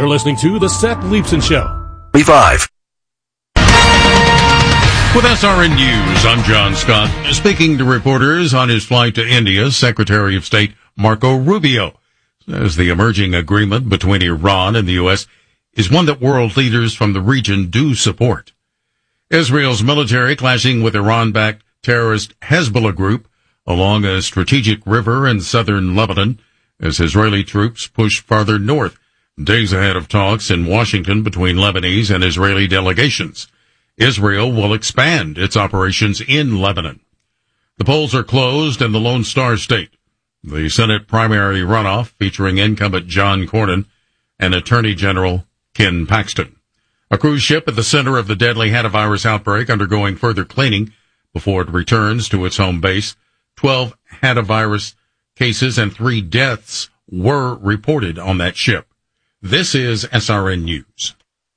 You're listening to The Seth Leibsohn Show. Revive. With SRN News, I'm John Scott. Speaking to reporters on his flight to India, Secretary of State Marco Rubio says the emerging agreement between Iran and the U.S. is one that world leaders from the region do support. Israel's military clashing with Iran-backed terrorist Hezbollah group along a strategic river in southern Lebanon as Israeli troops push farther north, days ahead of talks in Washington between Lebanese and Israeli delegations. Israel will expand its operations in Lebanon. The polls are closed in the Lone Star State. The Senate primary runoff featuring incumbent John Cornyn and Attorney General Ken Paxton. A cruise ship at the center of the deadly hantavirus outbreak undergoing further cleaning before it returns to its home base. 12 hantavirus cases and 3 deaths were reported on that ship. This is SRN News.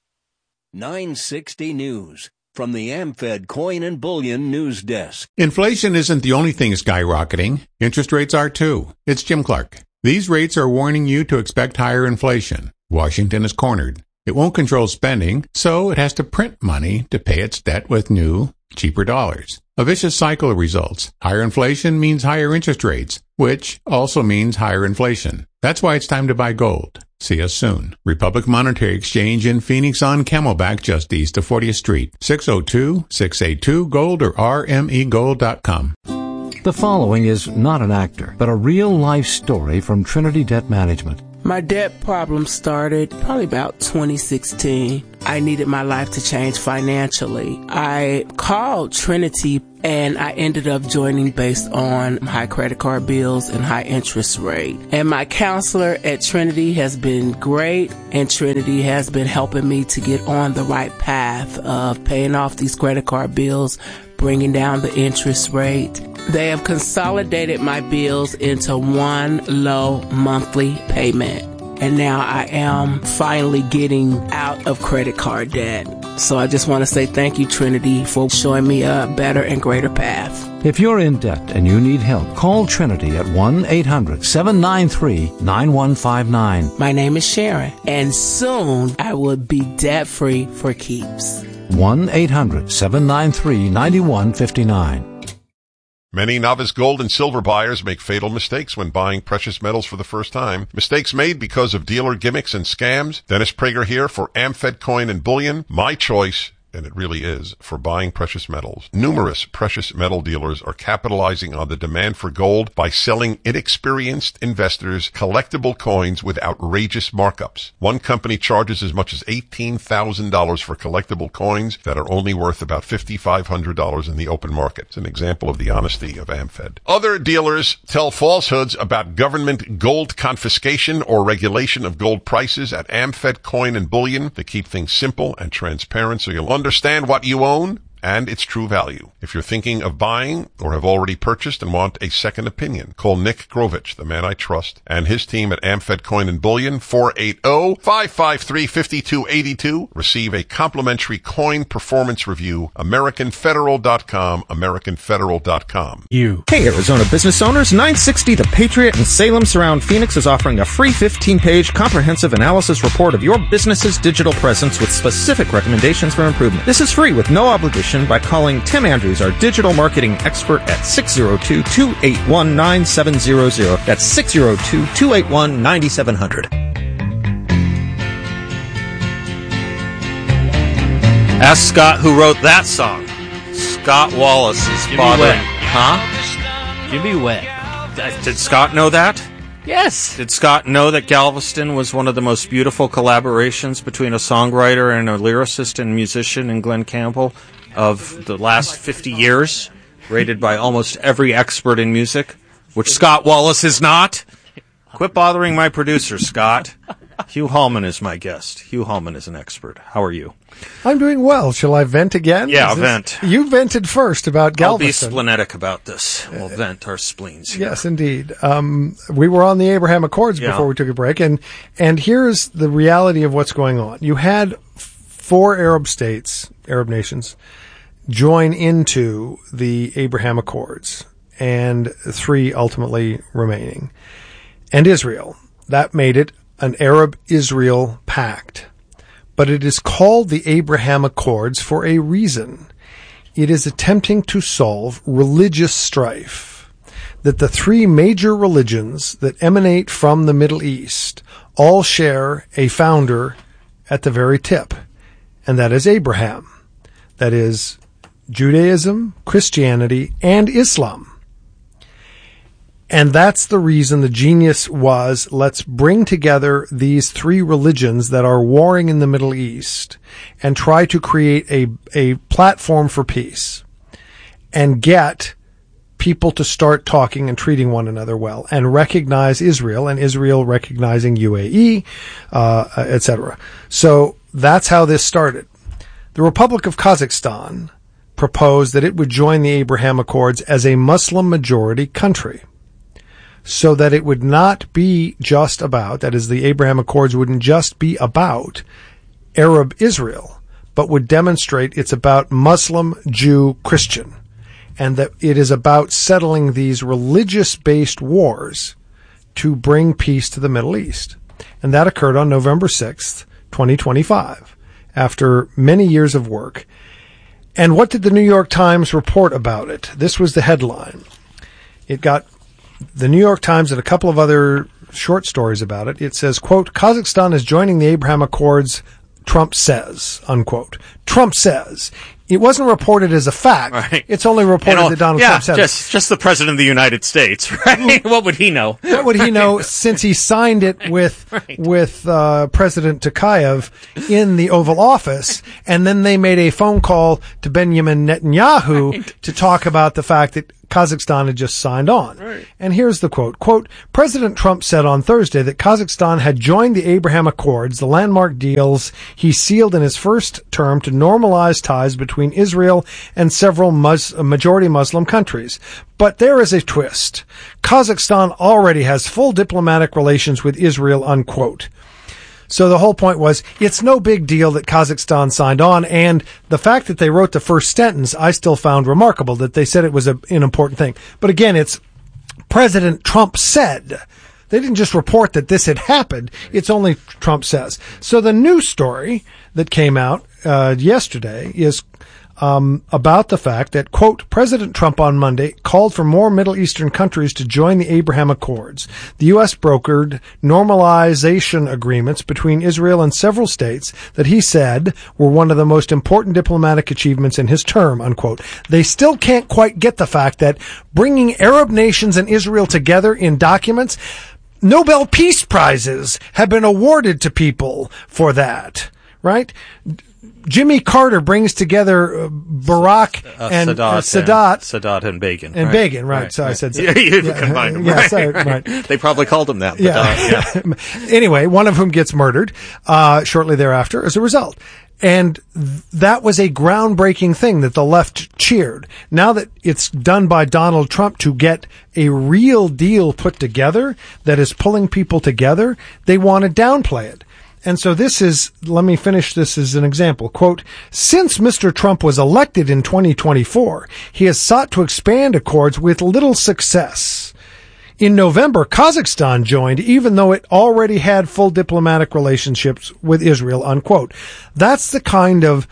960 News from the AmFed Coin and Bullion News Desk. Inflation isn't the only thing skyrocketing. Interest rates are too. It's Jim Clark. These rates are warning you to expect higher inflation. Washington is cornered. It won't control spending, so it has to print money to pay its debt with new, cheaper dollars. A vicious cycle of results. Higher inflation means higher interest rates, which also means higher inflation. That's why it's time to buy gold. See us soon. Republic Monetary Exchange in Phoenix on Camelback just east of 40th Street. 602-682-GOLD or rmegold.com. The following is not an actor, but a real-life story from Trinity Debt Management. My debt problem started probably about 2016. I needed my life to change financially. I called Trinity and I ended up joining based on high credit card bills and high interest rate. And my counselor at Trinity has been great, and Trinity has been helping me to get on the right path of paying off these credit card bills, bringing down the interest rate. They have consolidated my bills into one low monthly payment. And now I am finally getting out of credit card debt. So I just want to say thank you, Trinity, for showing me a better and greater path. If you're in debt and you need help, call Trinity at 1-800-793-9159. My name is Sharon, and soon I will be debt-free for keeps. 1-800-793-9159. Many novice gold and silver buyers make fatal mistakes when buying precious metals for the first time. Mistakes made because of dealer gimmicks and scams. Dennis Prager here for AmFed Coin and Bullion. My choice, and it really is, for buying precious metals. Numerous precious metal dealers are capitalizing on the demand for gold by selling inexperienced investors collectible coins with outrageous markups. One company charges as much as $18,000 for collectible coins that are only worth about $5,500 in the open market. It's an example of the honesty of AmFed. Other dealers tell falsehoods about government gold confiscation or regulation of gold prices at AmFed Coin and Bullion to keep things simple and transparent so you'll understand what you own and its true value. If you're thinking of buying or have already purchased and want a second opinion, call Nick Grovich, the man I trust, and his team at AmFed Coin and Bullion, 480-553-5282. Receive a complimentary coin performance review, AmericanFederal.com, AmericanFederal.com. Hey, Arizona business owners, 960 The Patriot in Salem Surround Phoenix is offering a free 15-page comprehensive analysis report of your business's digital presence with specific recommendations for improvement. This is free with no obligation by calling Tim Andrews, our digital marketing expert, at 602-281-9700. That's 602-281-9700. Ask Scott who wrote that song. Scott Wallace's father. Huh? Give me wet. Did Scott know that? Yes. Did Scott know that Galveston was one of the most beautiful collaborations between a songwriter and a lyricist and musician in Glenn Campbell of the last 50 years, rated by almost every expert in music, which Scott Wallace is not? Quit bothering my producer, Scott. Hugh Hallman is my guest. Hugh Hallman is an expert. How are you? I'm doing well. Shall I vent again? Yeah, vent. You vented first about Galveston. I'll be splenetic about this. We'll vent our spleens here. Yes, indeed. We were on the Abraham Accords before we took a break, and here's the reality of what's going on. You had 4 Arab states, Arab nations, join into the Abraham Accords, and 3 ultimately remaining. And Israel. That made it an Arab-Israel pact, but it is called the Abraham Accords for a reason. It is attempting to solve religious strife, that the three major religions that emanate from the Middle East all share a founder at the very tip, and that is Abraham. That is Judaism, Christianity, and Islam. And that's the reason the genius was, let's bring together these three religions that are warring in the Middle East and try to create a platform for peace and get people to start talking and treating one another well and recognize Israel and Israel recognizing UAE, etc. So that's how this started. The Republic of Kazakhstan proposed that it would join the Abraham Accords as a Muslim-majority country, so that it would not be just about, that is, the Abraham Accords wouldn't just be about Arab Israel, but would demonstrate it's about Muslim, Jew, Christian, and that it is about settling these religious-based wars to bring peace to the Middle East. And that occurred on November 6th, 2025, after many years of work. And what did the New York Times report about it? This was the headline. It got the New York Times and a couple of other short stories about it. It says, quote, Kazakhstan is joining the Abraham Accords, Trump says, unquote. Trump says. It wasn't reported as a fact. Right. It's only reported that Donald Trump said just the President of the United States, right? What would he know? What would he know since he signed it with President Tokayev in the Oval Office, and then they made a phone call to Benjamin Netanyahu to talk about the fact that Kazakhstan had just signed on. Right. And here's the quote. Quote, President Trump said on Thursday that Kazakhstan had joined the Abraham Accords, the landmark deals he sealed in his first term to normalize ties between Israel and several majority Muslim countries. But there is a twist. Kazakhstan already has full diplomatic relations with Israel, unquote. So the whole point was, it's no big deal that Kazakhstan signed on, and the fact that they wrote the first sentence, I still found remarkable, that they said it was an important thing. But again, it's President Trump said. They didn't just report that this had happened. It's only Trump says. So the news story that came out yesterday is about the fact that, quote, President Trump on Monday called for more Middle Eastern countries to join the Abraham Accords. The U.S. brokered normalization agreements between Israel and several states that he said were one of the most important diplomatic achievements in his term, unquote. They still can't quite get the fact that bringing Arab nations and Israel together in documents, Nobel Peace Prizes have been awarded to people for that, right? Jimmy Carter brings together Barack and Sadat and Begin. And Begin, right. So I said... You combined them. Yeah, right. They probably called him that. But Anyway, one of whom gets murdered shortly thereafter as a result. And that was a groundbreaking thing that the left cheered. Now that it's done by Donald Trump to get a real deal put together that is pulling people together, they want to downplay it. And so this is, let me finish this as an example. Quote, since Mr. Trump was elected in 2024, he has sought to expand accords with little success. In November, Kazakhstan joined, even though it already had full diplomatic relationships with Israel, unquote. That's the kind of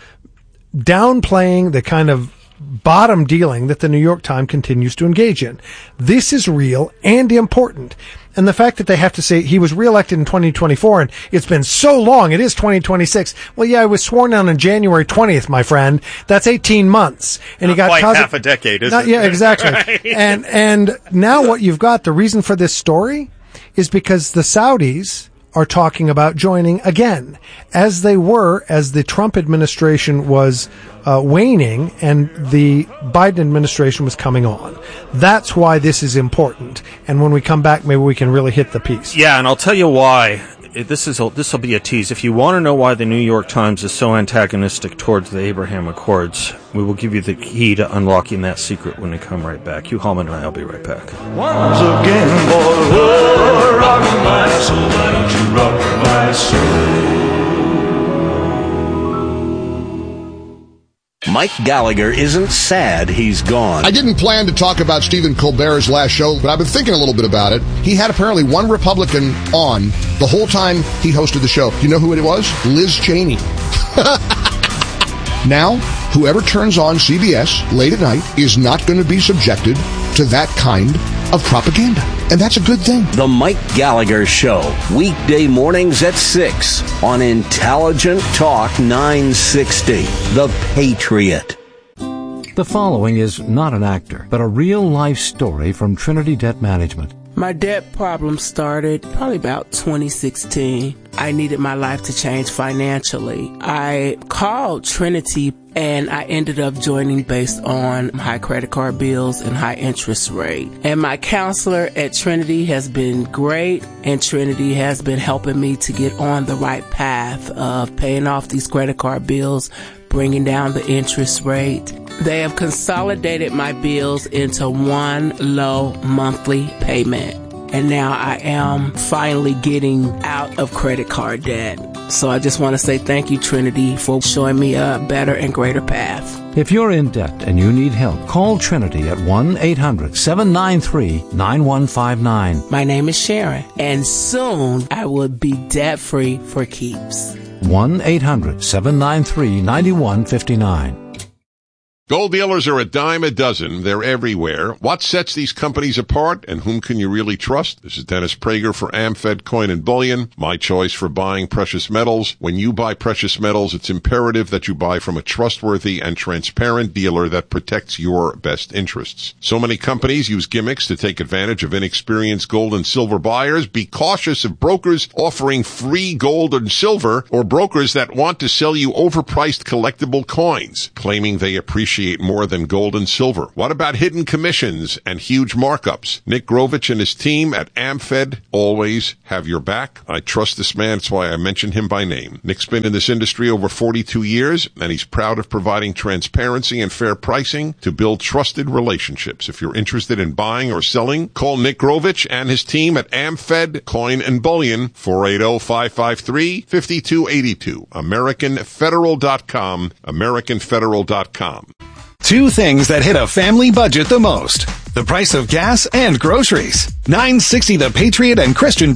downplaying, the kind of bottom dealing that the New York Times continues to engage in. This is real and important. And the fact that they have to say he was reelected in 2024 and it's been so long, it is 2026. Well, yeah, I was sworn down on January 20th, my friend. That's 18 months. And he got quite half a decade, isn't it? Yeah, exactly. Right. And now what you've got, the reason for this story is because the Saudis are talking about joining again, as they were as the Trump administration was waning and the Biden administration was coming on. That's why this is important. And when we come back, maybe we can really hit the piece. Yeah, and I'll tell you why. This will be a tease. If you want to know why the New York Times is so antagonistic towards the Abraham Accords, we will give you the key to unlocking that secret when we come right back. Hugh Hallman and I will be right back. Once again, boy, rock my soul. Why don't you rock my soul? Mike Gallagher isn't sad he's gone. I didn't plan to talk about Stephen Colbert's last show, but I've been thinking a little bit about it. He had apparently one Republican on the whole time he hosted the show. Do you know who it was? Liz Cheney. Now, whoever turns on CBS late at night is not going to be subjected to that kind of propaganda. And that's a good thing. The Mike Gallagher Show, weekday mornings at 6 on Intelligent Talk 960. The Patriot. The following is not an actor, but a real-life story from Trinity Debt Management. My debt problem started probably about 2016. I needed my life to change financially. I called Trinity and I ended up joining based on high credit card bills and high interest rate. And my counselor at Trinity has been great, and Trinity has been helping me to get on the right path of paying off these credit card bills, bringing down the interest rate. They have consolidated my bills into one low monthly payment. And now I am finally getting out of credit card debt. So I just want to say thank you, Trinity, for showing me a better and greater path. If you're in debt and you need help, call Trinity at 1-800-793-9159. My name is Sharon, and soon I will be debt-free for keeps. 1-800-793-9159. Gold dealers are a dime a dozen. They're everywhere. What sets these companies apart, and whom can you really trust? This is Dennis Prager for AmFed Coin and Bullion, my choice for buying precious metals. When you buy precious metals, it's imperative that you buy from a trustworthy and transparent dealer that protects your best interests. So many companies use gimmicks to take advantage of inexperienced gold and silver buyers. Be cautious of brokers offering free gold and silver, or brokers that want to sell you overpriced collectible coins, claiming they appreciate more than gold and silver. What about hidden commissions and huge markups? Nick Grovich and his team at AmFed always have your back. I trust this man. That's why I mentioned him by name. Nick's been in this industry over 42 years, and he's proud of providing transparency and fair pricing to build trusted relationships. If you're interested in buying or selling, call Nick Grovich and his team at AmFed Coin and Bullion, 480-553-5282. AmericanFederal.com, AmericanFederal.com. Two things that hit a family budget the most: the price of gas and groceries. 960 The Patriot and Christian